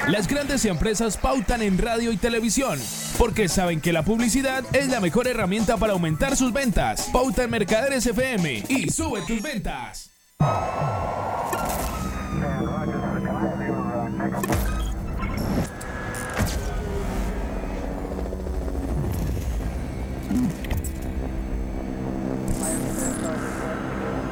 Las grandes empresas pautan en radio y televisión porque saben que la publicidad es la mejor herramienta para aumentar sus ventas. Pauta en Mercaderes FM y sube tus ventas.